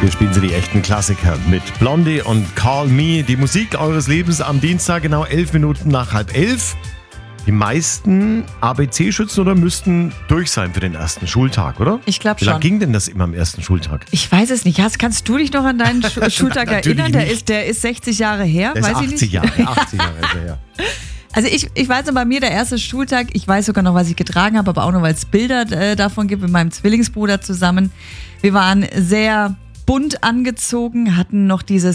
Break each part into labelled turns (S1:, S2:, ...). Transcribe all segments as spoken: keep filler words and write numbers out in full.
S1: Hier spielen sie die echten Klassiker mit Blondie und Call Me. Die Musik eures Lebens am Dienstag, genau elf Minuten nach halb elf. Die meisten A B C-Schützen oder müssten durch sein für den ersten Schultag, oder?
S2: Ich glaube
S1: Wie
S2: schon.
S1: lange ging denn das immer am ersten Schultag?
S2: Ich weiß es nicht. Hast, kannst du dich noch an deinen Schu- Schultag erinnern? Der ist, der ist sechzig Jahre her.
S1: Der ist
S2: weiß ich
S1: achtzig
S2: nicht.
S1: Jahre, achtzig Jahre ist er her.
S2: Also ich, ich weiß noch, bei mir der erste Schultag, ich weiß sogar noch, was ich getragen habe, aber auch noch, weil es Bilder äh, davon gibt mit meinem Zwillingsbruder zusammen. Wir waren sehr bunt angezogen, hatten noch diese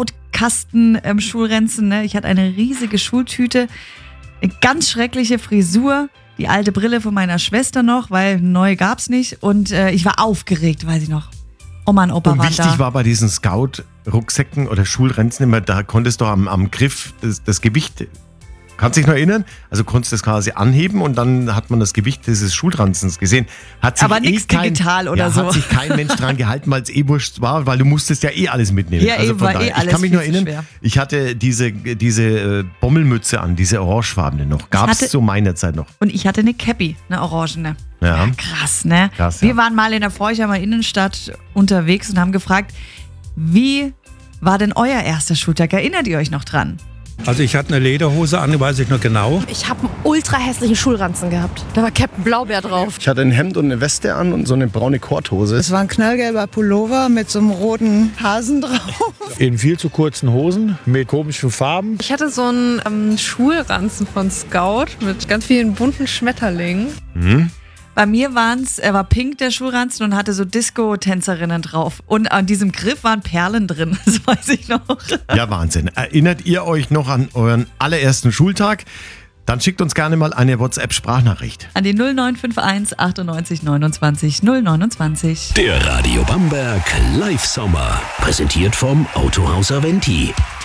S2: Scout-Kasten-Schulranzen. Ne? Ich hatte eine riesige Schultüte, eine ganz schreckliche Frisur, die alte Brille von meiner Schwester noch, weil neu gab's nicht. Und äh, ich war aufgeregt, weiß ich noch. Oma und Opa
S1: Und
S2: waren
S1: wichtig
S2: da.
S1: war bei diesen Scout-Rucksäcken oder Schulranzen immer, da konntest du am, am Griff das, das Gewicht, kannst dich noch erinnern? Also konntest du das quasi anheben und dann hat man das Gewicht dieses Schulranzens gesehen. Hat sich
S2: Aber
S1: eh
S2: nichts
S1: kein,
S2: digital oder
S1: ja,
S2: so.
S1: Hat sich kein Mensch dran gehalten, weil es eh wurscht war, weil du musstest ja eh alles mitnehmen.
S2: Ja,
S1: also
S2: eh,
S1: von
S2: war
S1: daher,
S2: eh alles
S1: ich kann mich
S2: viel
S1: nur
S2: zu
S1: erinnern,
S2: schwer.
S1: ich hatte diese, diese äh, Bommelmütze an, diese orangefarbene noch. Gab es
S2: hatte-
S1: zu meiner Zeit noch.
S2: Und ich hatte eine Cappy, eine orangene.
S1: Ja.
S2: Krass, ne?
S1: Krass, ja.
S2: Wir waren mal in der Forchheimer Innenstadt unterwegs und haben gefragt, wie war denn euer erster Schultag? Erinnert ihr euch noch dran?
S3: Also ich hatte eine Lederhose an, weiß ich noch genau.
S4: Ich habe einen ultra hässlichen Schulranzen gehabt. Da war Captain Blaubeer drauf.
S5: Ich hatte ein Hemd und eine Weste an und so eine braune Korthose.
S6: Es war ein knallgelber Pullover mit so einem roten Hasen drauf.
S3: In viel zu kurzen Hosen mit komischen Farben.
S7: Ich hatte so einen ähm, Schulranzen von Scout mit ganz vielen bunten Schmetterlingen.
S1: Mhm.
S2: Bei mir waren's, er war pink, der Schulranzen, und hatte so Disco-Tänzerinnen drauf. Und an diesem Griff waren Perlen drin, das weiß ich noch.
S1: Ja, Wahnsinn. Erinnert ihr euch noch an euren allerersten Schultag? Dann schickt uns gerne mal eine WhatsApp-Sprachnachricht.
S2: An die null neun fünf eins achtundneunzig neunundzwanzig null neunundzwanzig.
S8: Der Radio Bamberg Live Sommer. Präsentiert vom Autohaus Aventi.